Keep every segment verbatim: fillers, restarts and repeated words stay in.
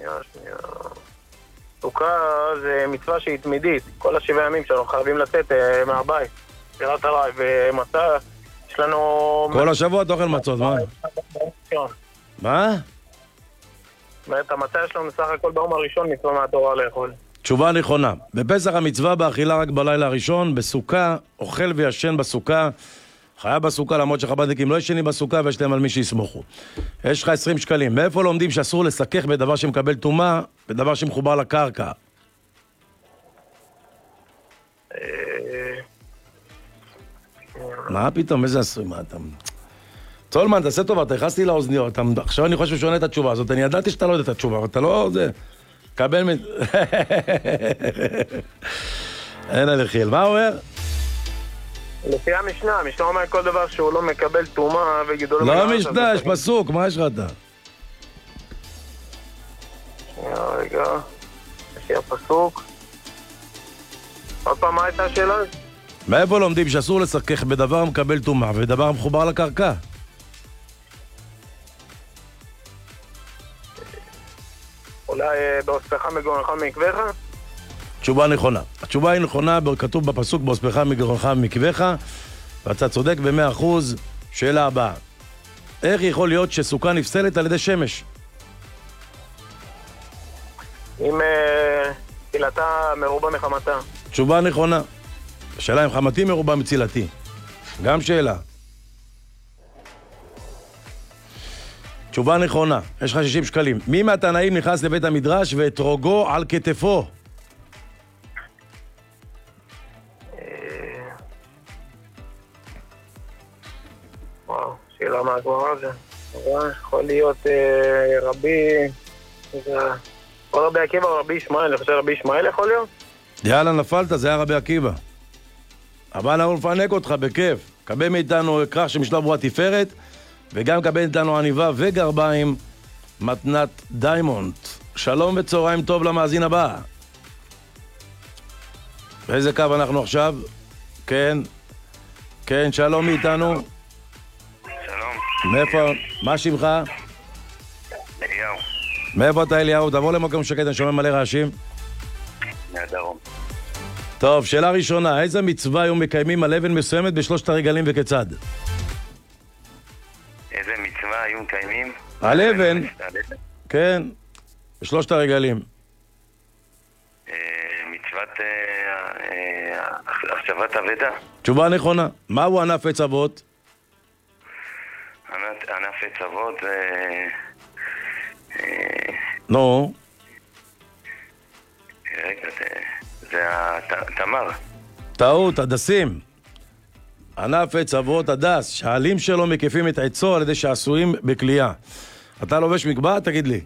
שנייה, שנייה. סוכה זה מצווה שהיא תמידית. כל השבעה ימים שאנחנו חייבים לצאת אה, מהבית. שירת עליי, ומצה, יש לנו... כל השבוע אתה אוכל מצות, מה? מה? את המצה יש לנו בסך הכל ביום הראשון מצווה מהתורה לאכול. תשובה נכונה. בפסח המצווה באכילה רק בלילה הראשון, בסוכה, אוכל וישן בסוכה, חיה בסוכה, למרות שחב"דניקים לא ישנים בסוכה ויש להם על מי שיסמוכו. יש לך עשרים שקלים. מאיפה לומדים שאסור לסכך בדבר שמקבל טומאה, בדבר שמחובר לקרקע? מה פתאום? איזה עשוי? מה אתה... צולמן, תעשה טובה, אתה הכנסתי לאוזניות. עכשיו אני חושב ששונה את התשובה הזאת. אני ידעתי שאתה לא יודע את התשובה, אבל אתה לא... זה... קבל מ... אין הלחיל. מה אומר? לפי המשנה, המשנה אומר כל דבר שהוא לא מקבל טומאה וגידול... לא משנה, יש פסוק, מה יש לך אתה? שנייה, רגע. יש לי הפסוק. עוד פעם, מה הייתה השאלה? מאיפה לומדים שאסור לסכך בדבר מקבל טומאה ובדבר מחובר לקרקע? אולי באוספך מגרונך מקוויך? תשובה נכונה. התשובה היא נכונה, כתוב בפסוק באוספך מגרונך מקוויך, ואתה צודק במאה אחוז. שאלה הבאה. איך יכול להיות שסוכה נפסלת על ידי שמש? אם תפילתה מרובה מחמתה. תשובה נכונה. השאלה אם חמתי מרובה מצילתי. גם שאלה. תשובה נכונה. יש לך שישים שקלים. מי מהתנאים נכנס לבית המדרש ואתרוגו על כתפו? וואו, שאלה מהגמרא זה. יכול להיות רבי... או רבי עקיבא או רבי ישמעאל. אני חושב רבי ישמעאל יכול להיות? יאללה, נפלת, זה היה רבי עקיבא. אבל אנחנו נפנק אותך בכיף. קבל מאיתנו כרך שמשלב רוע תפארת, וגם קבל מאיתנו עניבה וגרביים, מתנת דיימונד. שלום וצהריים טוב למאזין הבא. באיזה קו אנחנו עכשיו? כן. כן, שלום מאיתנו. שלום. מאיפה? מה שמך? אליהו. מאיפה אתה אליהו? תבוא למקום שקט, אני שומע מלא רעשים. מהדרום. טוב, שאלה ראשונה, איזה מצווה היו מקיימים על אבן מסוימת בשלושת הרגלים וכיצד? איזה מצווה היו מקיימים? על אבן, כן, בשלושת הרגלים. מצוות החשבת אבדה. תשובה נכונה. מהו ענף עץ אבות? ענף עץ אבות זה... נו. רגע, זה התמר. טעות, הדסים. ענף עץ אבות הדס, שהעלים שלו מקיפים את עצו על ידי שעשועים בכלייה. אתה לובש מקבעת? תגיד לי.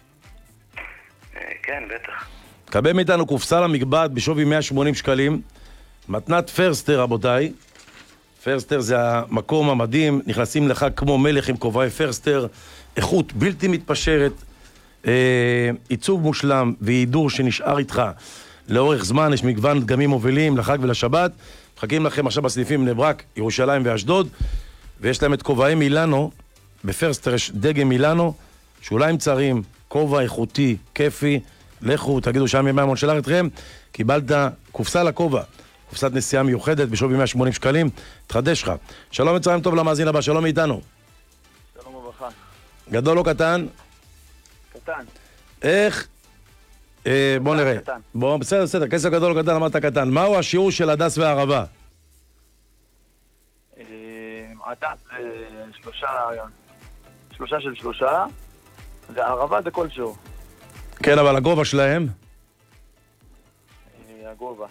כן, בטח. קבל מאיתנו קופסה למקבעת בשווי מאה ושמונים שקלים. מתנת פרסטר, רבותיי. פרסטר זה המקום המדהים, נכנסים לך כמו מלך עם כובעי פרסטר, איכות בלתי מתפשרת, אה, עיצוב מושלם והידור שנשאר איתך לאורך זמן. יש מגוון דגמים מובילים לחג ולשבת. מחכים לכם עכשיו בסניפים בני ברק, ירושלים ואשדוד, ויש להם את כובעי מילאנו. בפרסטר יש דגם מילאנו, שוליים צרים, כובע איכותי, כיפי. לכו, תגידו שם ימי המון שלח אתכם. קיבלת קופסה לכובע, קופסת נסיעה מיוחדת בשווי מאה ושמונים שקלים. תחדש לך. שלום וצהריים טוב למאזין הבא, שלום מאיתנו. שלום וברכה. גדול או קטן? קטן. איך? אה, בוא נראה. קטן. בוא, בסדר, בסדר, כסף גדול או קטן, אמרת קטן. מהו השיעור של הדס והערבה? הדס זה שלושה, שלושה של שלושה, והערבה זה כל שיעור. כן, אבל הגובה שלהם? הגובה.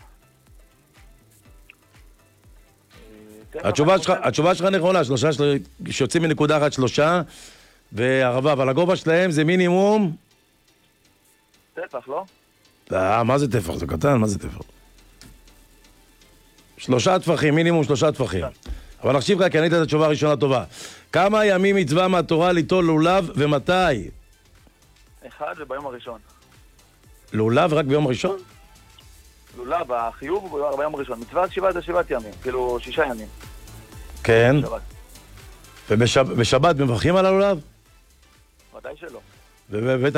התשובה שלך, התשובה שלך נכונה, שלושה של... שיוצאים מנקודה אחת שלושה וערבה, אבל הגובה שלהם זה מינימום... טפח, לא? לא, מה זה טפח? זה קטן, מה זה טפח? שלושה טפחים, מינימום שלושה טפחים. אבל נחשיב לך, כי ענית את התשובה הראשונה טובה. כמה ימים מצווה מהתורה ליטול לולב ומתי? אחד וביום הראשון. לולב רק ביום הראשון? לולב, החיוב הוא ביום הראשון. מצוות שבעת זה שבעת ימים, כאילו שישה ימים. כן. ובשבת מברכים על הלולב? ודאי שלא. ובבית